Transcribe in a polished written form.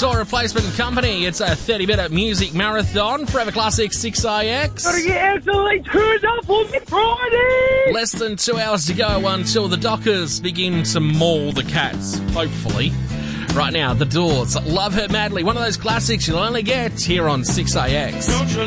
Toy Replacement Company. It's a 30-minute music marathon. Forever Classic 6IX. Gotta get absolutely turned up on Friday! Less than 2 hours to go until the Dockers begin to maul the Cats, hopefully. Right now, The Doors, Love Her Madly, one of those classics you'll only get here on 6IX.